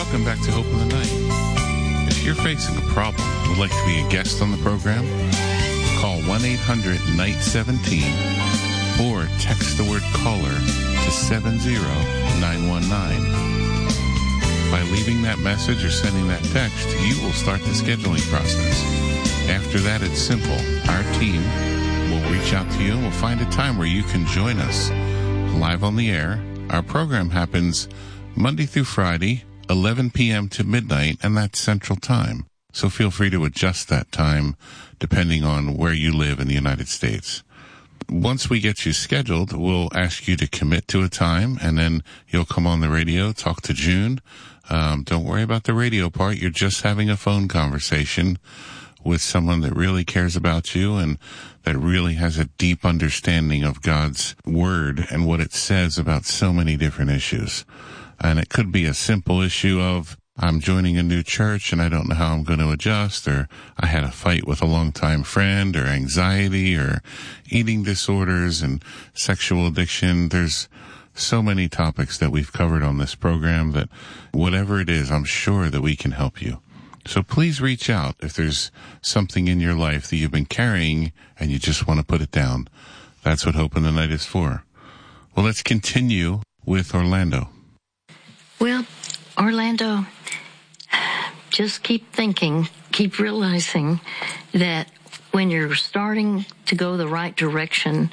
Welcome back to Hope in the Night. If you're facing a problem and would like to be a guest on the program, call 1-800-NIGHT-17 or text the word caller to 70919. By leaving that message or sending that text, you will start the scheduling process. After that, it's simple. Our team will reach out to you and we'll find a time where you can join us live on the air. Our program happens Monday through Friday, 11 p.m. to midnight, and that's Central Time. So feel free to adjust that time depending on where you live in the United States. Once we get you scheduled, we'll ask you to commit to a time, and then you'll come on the radio, talk to June. Don't worry about the radio part. You're just having a phone conversation with someone that really cares about you and that really has a deep understanding of God's Word and what it says about so many different issues. And it could be a simple issue of, I'm joining a new church and I don't know how I'm going to adjust, or I had a fight with a longtime friend, or anxiety, or eating disorders and sexual addiction. There's so many topics that we've covered on this program that whatever it is, I'm sure that we can help you. So please reach out if there's something in your life that you've been carrying and you just want to put it down. That's what Hope in the Night is for. Well, let's continue with Orlando. Well, Orlando, just keep thinking, keep realizing that when you're starting to go the right direction,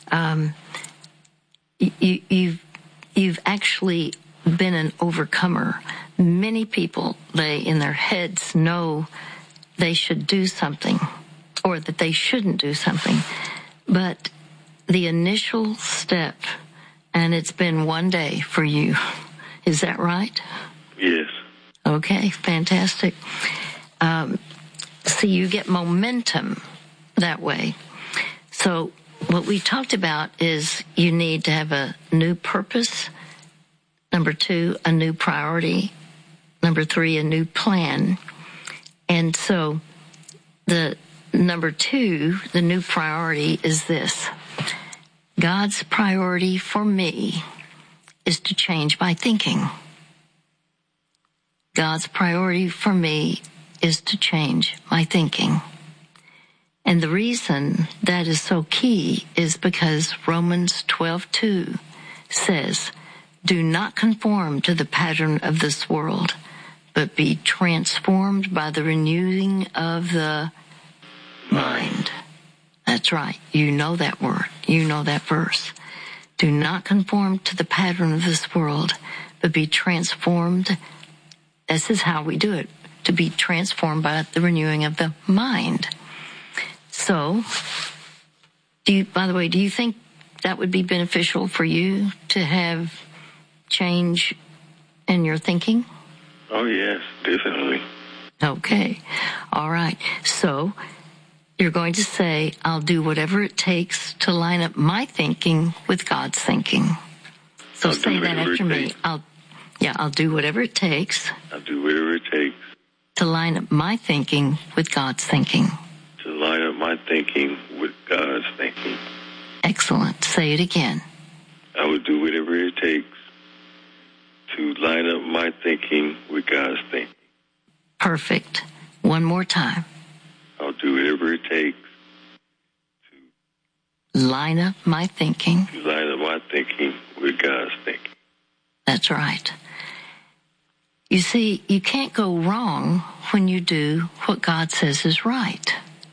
you've actually been an overcomer. Many people, they in their heads know they should do something or that they shouldn't do something. But the initial step, and it's been one day for you, is that right? Yes. Okay, fantastic. See, you get momentum that way. So what we talked about is you need to have a new purpose. Number 2, a new priority. Number 3, a new plan. And so the number 2, the new priority is this. God's priority for me is to change my thinking. God's priority for me is to change my thinking. And the reason that is so key is because Romans 12:2 says, do not conform to the pattern of this world, but be transformed by the renewing of the mind. That's right. You know that word. You know that verse. Do not conform to the pattern of this world, but be transformed. This is how we do it, to be transformed by the renewing of the mind. So, by the way, do you think that would be beneficial for you to have change in your thinking? Oh, yes, definitely. Okay. All right. So you're going to say, I'll do whatever it takes to line up my thinking with God's thinking. So say that after me. I'll do whatever it takes. I'll do whatever it takes to line up my thinking with God's thinking. To line up my thinking with God's thinking. Excellent. Say it again. I will do whatever it takes to line up my thinking with God's thinking. Perfect. One more time. I'll do whatever it takes to line up my thinking. To line up my thinking with God's thinking. That's right. You see, you can't go wrong when you do what God says is right.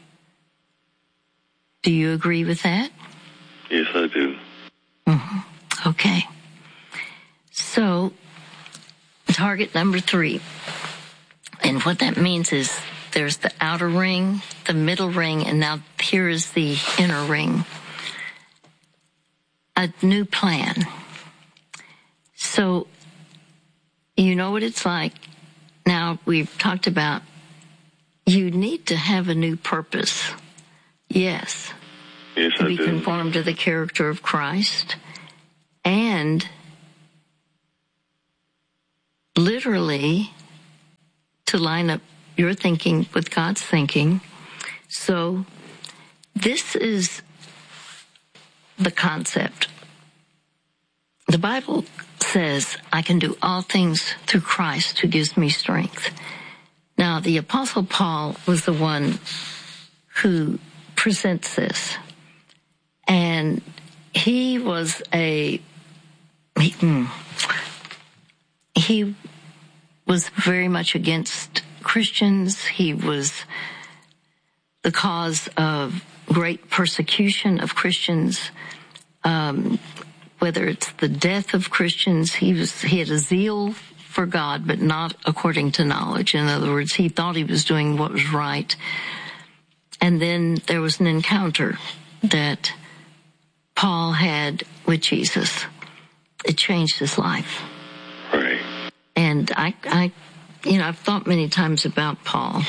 Do you agree with that? Yes, I do. Mm-hmm. Okay. So, target number 3. And what that means is there's the outer ring, the middle ring, and now here is the inner ring. A new plan. So, you know what it's like. Now, we've talked about you need to have a new purpose. Yes. Yes, to I be do. conformed to the character of Christ. And literally to line up your thinking with God's thinking. So this is the concept. The Bible says, I can do all things through Christ who gives me strength. Now, the Apostle Paul was the one who presents this. And he was he was very much against Christians. He was the cause of great persecution of Christians. Whether it's the death of Christians, he had a zeal for God, but not according to knowledge. In other words, he thought he was doing what was right. And then there was an encounter that Paul had with Jesus. It changed his life. Right. And I've thought many times about Paul.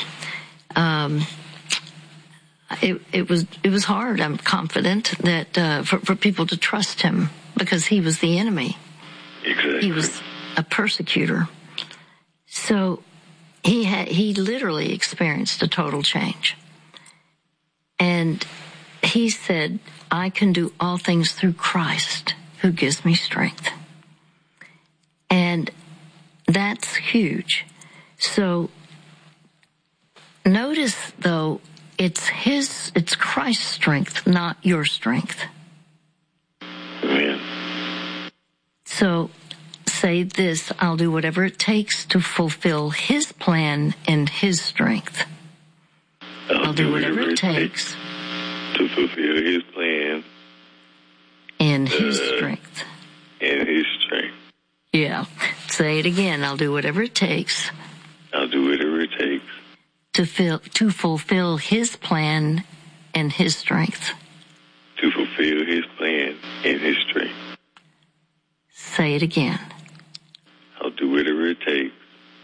It was hard. I'm confident that for people to trust him because he was the enemy. Exactly. He was a persecutor. So he literally experienced a total change. And he said, I can do all things through Christ who gives me strength. And that's huge. So notice, though, it's Christ's strength, not your strength. Amen. So say this, I'll do whatever it takes to fulfill his plan and his strength. I'll do whatever it takes to fulfill his plan and his strength. And his strength. Yeah. Say it again. I'll do whatever it takes. I'll do whatever it takes to fulfill his plan and his strength. To fulfill his plan and his strength. Say it again. I'll do whatever it takes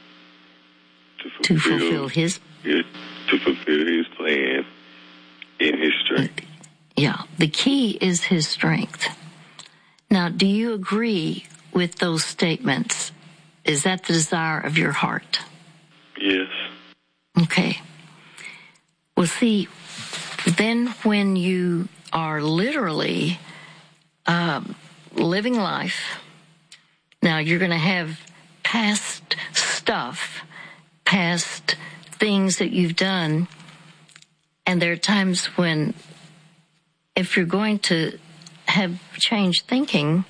to fulfill his plan and his strength. Yeah. The key is his strength. Now, do you agree with those statements? Is that the desire of your heart? Yes. Okay. Well, see, then when you are literally living life, now you're going to have past stuff, past things that you've done, and there are times when if you're going to have changed thinking,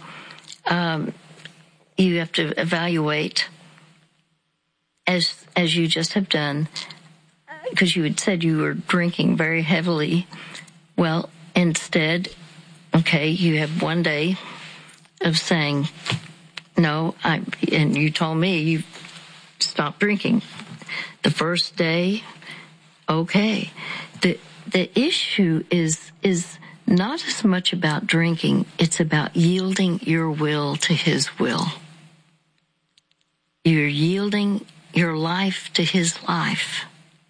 you have to evaluate, as you just have done, because you had said you were drinking very heavily. Well, instead, okay, you have one day of saying, no, and you told me you stopped drinking. The first day, okay. The issue is not as much about drinking, it's about yielding your will to his will. You're yielding your life to his life.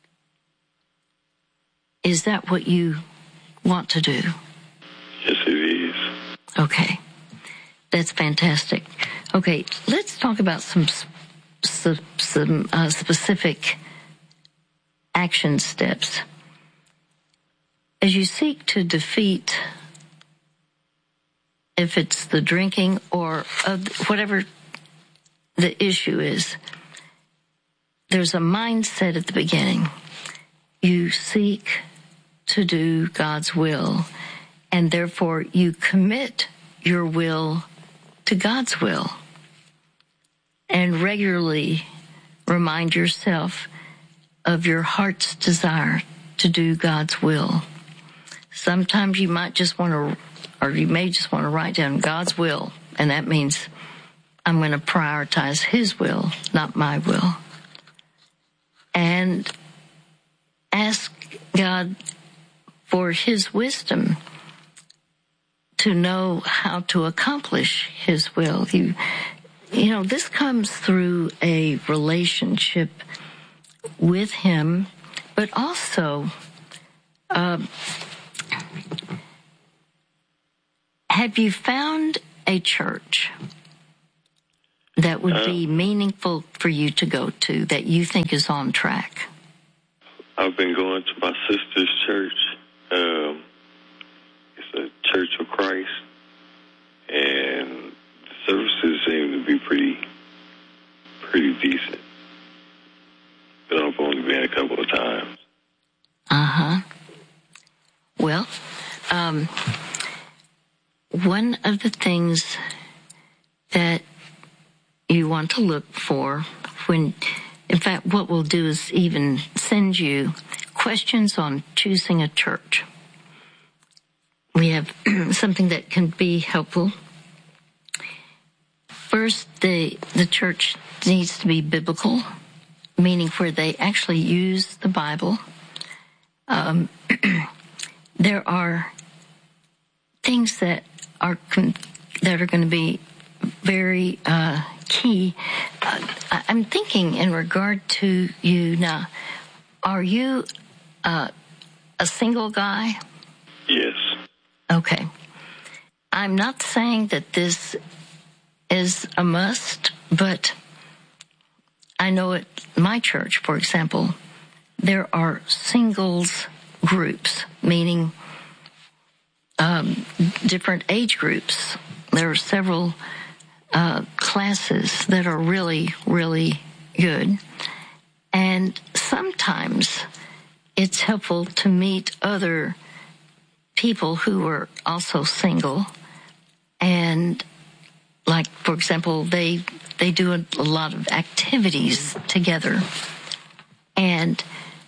Is that what you want to do? Yes, it is. Okay. That's fantastic. Okay, let's talk about some specific action steps. As you seek to defeat, if it's the drinking or whatever the issue is, there's a mindset at the beginning. You seek to do God's will, and therefore you commit your will to God's will. And regularly remind yourself of your heart's desire to do God's will. Sometimes you might just want to, or you may just want to write down God's will, and that means I'm going to prioritize his will, not my will. And ask God for his wisdom to know how to accomplish his will. You know, this comes through a relationship with him, but also have you found a church that would be meaningful for you to go to, that you think is on track? I've been going to my sister's church. It's a Church of Christ, and services seem to be pretty decent. But I've only been a couple of times. Uh-huh. Well, one of the things that you want to look for when, in fact, what we'll do is even send you questions on choosing a church. We have something that can be helpful. First, the church needs to be biblical, meaning where they actually use the Bible. There are things that are going to be very key. I'm thinking in regard to you now. Are you a single guy? Yes. Okay. I'm not saying that this is a must, but I know at my church, for example, there are singles groups, meaning different age groups. There are several classes that are really, really good. And sometimes it's helpful to meet other people who are also single. And like, for example, they do a lot of activities together. And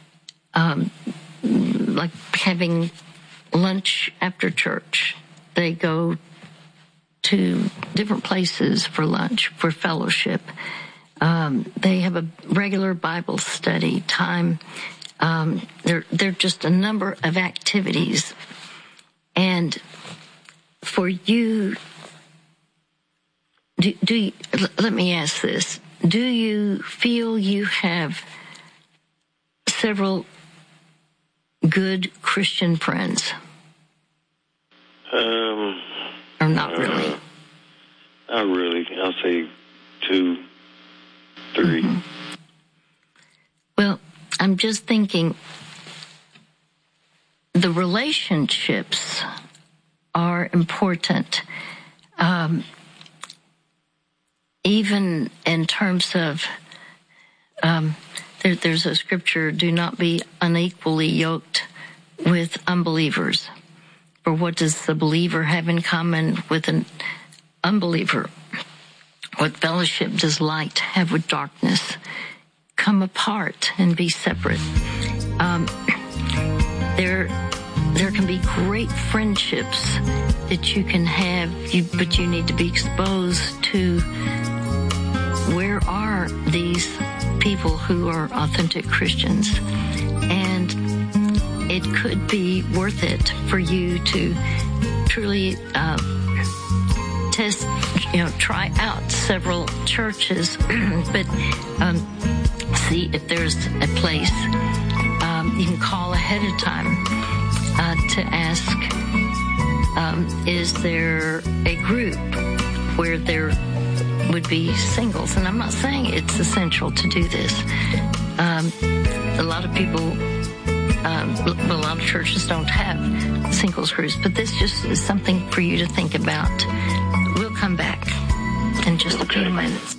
like having lunch after church, they go to different places for lunch, for fellowship. They have a regular Bible study time. There are just a number of activities. And for you, let me ask this. Do you feel you have several good Christian friends? Or not really? Not really. I'll say 2, 3. Mm-hmm. Well, I'm just thinking the relationships are important. Even in terms of, there's a scripture, do not be unequally yoked with unbelievers. For what does the believer have in common with an unbeliever? What fellowship does light have with darkness? Come apart and be separate. There can be great friendships that you can have, but you need to be exposed to where are these people who are authentic Christians. And it could be worth it for you to truly test, try out several churches, but see if there's a place. You can call ahead of time to ask, is there a group where there would be singles? And I'm not saying it's essential to do this. A lot of people, a lot of churches don't have singles groups, but this just is something for you to think about. We'll come back in just a few minutes.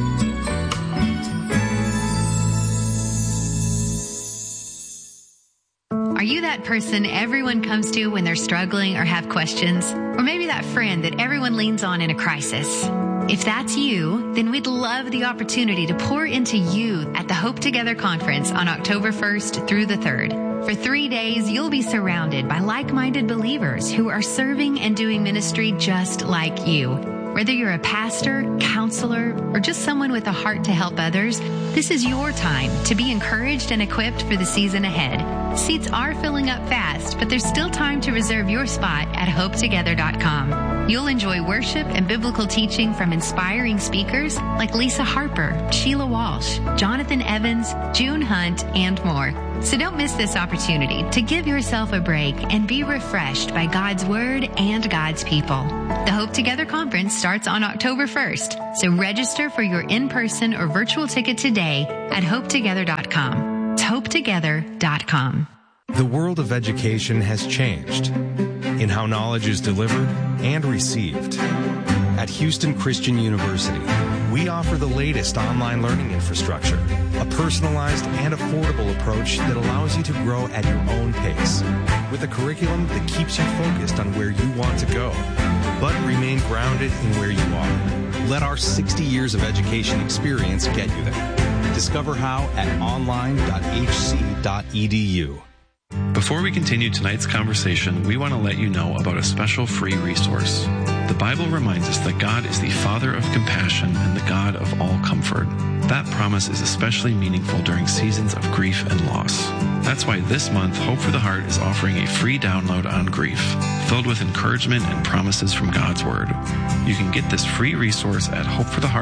Are you that person everyone comes to when they're struggling or have questions? Or maybe that friend that everyone leans on in a crisis? If that's you, then we'd love the opportunity to pour into you at the Hope Together Conference on October 1st through the 3rd. For 3 days, you'll be surrounded by like-minded believers who are serving and doing ministry just like you. Whether you're a pastor, counselor, or just someone with a heart to help others, this is your time to be encouraged and equipped for the season ahead. Seats are filling up fast, but there's still time to reserve your spot at hopetogether.com. You'll enjoy worship and biblical teaching from inspiring speakers like Lisa Harper, Sheila Walsh, Jonathan Evans, June Hunt, and more. So don't miss this opportunity to give yourself a break and be refreshed by God's Word and God's people. The Hope Together Conference starts on October 1st, so register for your in-person or virtual ticket today at hopetogether.com. It's hopetogether.com. The world of education has changed in how knowledge is delivered and received. at Houston Christian University. We offer the latest online learning infrastructure, a personalized and affordable approach that allows you to grow at your own pace, with a curriculum that keeps you focused on where you want to go, but remain grounded in where you are. Let our 60 years of education experience get you there. Discover how at online.hc.edu. Before we continue tonight's conversation, we want to let you know about a special free resource. The Bible reminds us that God is the Father of compassion and the God of all comfort. That promise is especially meaningful during seasons of grief and loss. That's why this month, Hope for the Heart is offering a free download on grief, filled with encouragement and promises from God's Word. You can get this free resource at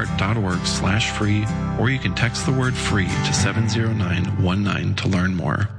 hopefortheheart.org/free, or you can text the word FREE to 70919 to learn more.